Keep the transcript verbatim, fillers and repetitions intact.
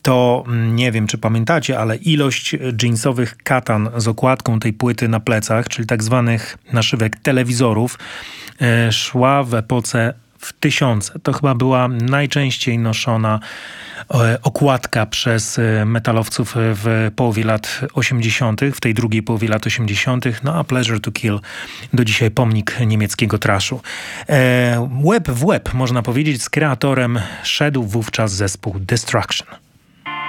to nie wiem, czy pamiętacie, ale ilość jeansowych katan z okładką tej płyty na plecach, czyli tak zwanych naszywek telewizorów, szła w epoce w tysiące. To chyba była najczęściej noszona okładka przez metalowców w połowie lat osiemdziesiątych, w tej drugiej połowie lat osiemdziesiątych. No a Pleasure to Kill do dzisiaj pomnik niemieckiego trashu. Łeb w łeb, można powiedzieć, z kreatorem szedł wówczas zespół Destruction.